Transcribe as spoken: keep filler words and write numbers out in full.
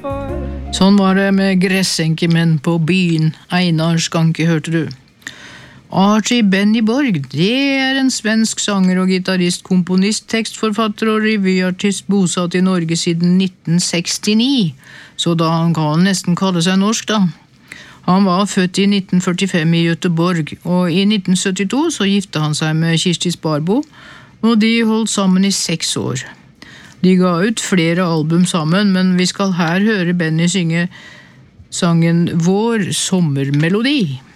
Sånn var det med gressenkemenn på byen. Einar Skanke hørte du. Archie Benny Borg, det er en svensk sanger og gitarist, komponist, tekstforfatter og revyartist bosatt i Norge siden nitten sekstini, så da han kan nesten kalle seg norsk da. Han var født i nitten førtifem i Göteborg, og i nitten syttito så gifte han seg med Kirsti Sparbo, og de holdt sammen i seks år. De ga ut flere album sammen, men vi skal her høre Benny synge sangen Vår sommermelodi.